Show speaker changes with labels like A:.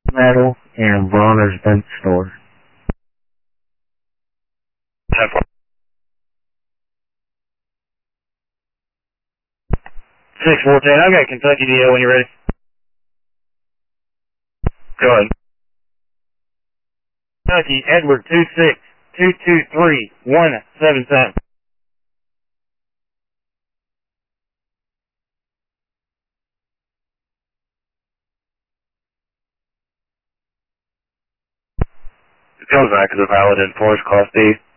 A: Metal and Bronner's Vent Store.
B: 614, I've got Kentucky DO when you're ready. Go ahead. Kentucky, Edward 26223-177. It comes back as a valid enforced Class B.